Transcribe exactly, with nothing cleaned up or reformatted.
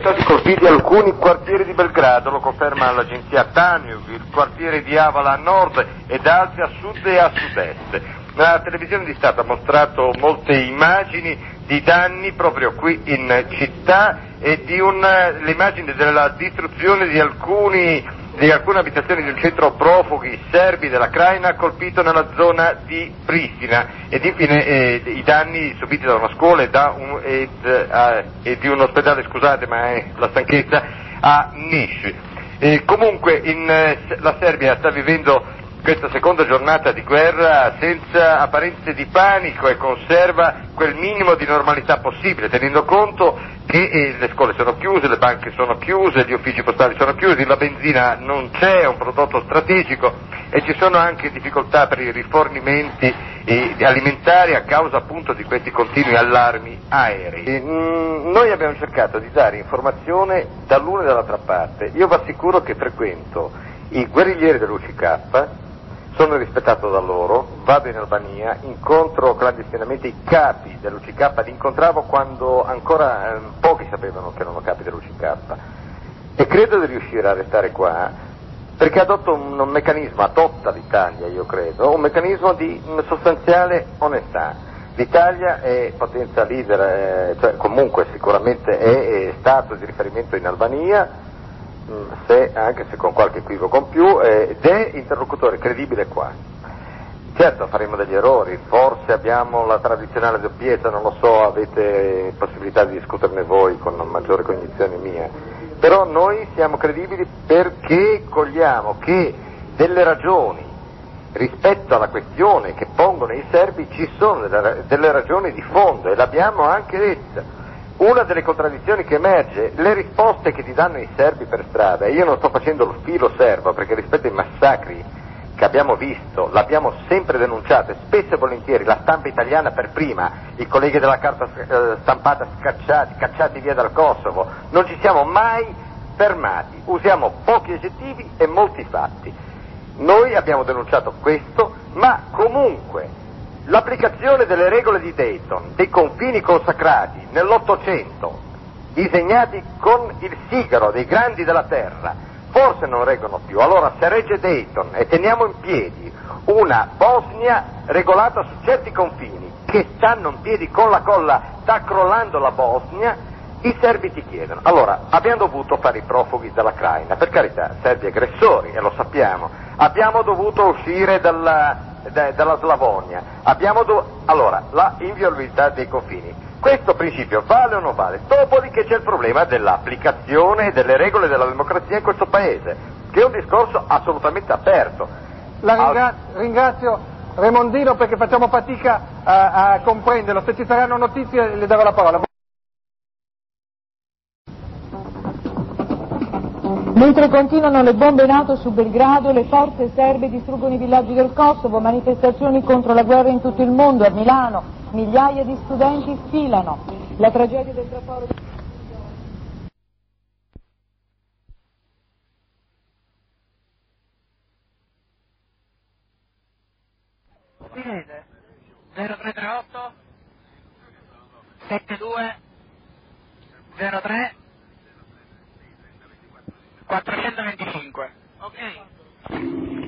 stati colpiti alcuni quartieri di Belgrado, lo conferma l'agenzia Tanjug, il quartiere di Avala a nord ed altri a sud e a sud-est. La televisione di Stato ha mostrato molte immagini di danni proprio qui in città e di un, le immagini della distruzione di alcuni di alcune abitazioni di un centro profughi serbi della Krajina colpito nella zona di Pristina ed infine eh, i danni subiti da una scuola e, da un, ed, eh, e di un ospedale, scusate ma è la stanchezza, a Niš. Eh, comunque in, eh, la Serbia sta vivendo questa seconda giornata di guerra senza apparenze di panico e conserva quel minimo di normalità possibile, tenendo conto che eh, le scuole sono chiuse, le banche sono chiuse, gli uffici postali sono chiusi, la benzina non c'è, è un prodotto strategico e ci sono anche difficoltà per i rifornimenti eh, alimentari a causa appunto di questi continui allarmi aerei. E, mh, noi abbiamo cercato di dare informazione dall'una e dall'altra parte. Io vi assicuro che frequento i guerriglieri dell'U C K, sono rispettato da loro, vado in Albania, incontro clandestinamente i capi dell'U C K, li incontravo quando ancora eh, pochi sapevano che erano capi dell'U C K e credo di riuscire a restare qua perché adotto un, un meccanismo, adotta l'Italia io credo, un meccanismo di mh, sostanziale onestà. L'Italia è potenza leader, eh, cioè comunque sicuramente è, è stato di riferimento in Albania, se, anche se con qualche equivoco in più, ed è interlocutore credibile qua. Certo faremo degli errori, forse abbiamo la tradizionale doppiezza, non lo so, avete possibilità di discuterne voi con maggiore cognizione mia, però noi siamo credibili perché cogliamo che delle ragioni rispetto alla questione che pongono i serbi ci sono delle, delle ragioni di fondo e l'abbiamo anche detta. Una delle contraddizioni che emerge, le risposte che ti danno i serbi per strada, e io non sto facendo lo filo serbo perché rispetto ai massacri che abbiamo visto, l'abbiamo sempre denunciato e spesso e volentieri la stampa italiana per prima, i colleghi della carta stampata scacciati, cacciati via dal Kosovo, non ci siamo mai fermati, usiamo pochi aggettivi e molti fatti. Noi abbiamo denunciato questo, ma comunque l'applicazione delle regole di Dayton, dei confini consacrati nell'Ottocento, disegnati con il sigaro dei grandi della terra, forse non reggono più. Allora se regge Dayton e teniamo in piedi una Bosnia regolata su certi confini che stanno in piedi con la colla, sta crollando la Bosnia, i serbi ti chiedono. Allora abbiamo dovuto fare i profughi dalla Krajina, per carità, serbi aggressori e lo sappiamo, abbiamo dovuto uscire dalla dalla Slavonia, abbiamo dov- allora la inviolabilità dei confini, questo principio vale o non vale? Dopodiché c'è il problema dell'applicazione delle regole della democrazia in questo paese, che è un discorso assolutamente aperto. La ringra- ringrazio Remondino perché facciamo fatica a, a comprenderlo, se ci saranno notizie le darò la parola. Mentre continuano le bombe NATO su Belgrado, le forze serbe distruggono i villaggi del Kosovo, manifestazioni contro la guerra in tutto il mondo. A Milano migliaia di studenti sfilano. La tragedia del traforo di... zero tre tre otto sette due zero tre quattrocentoventicinque. Ok.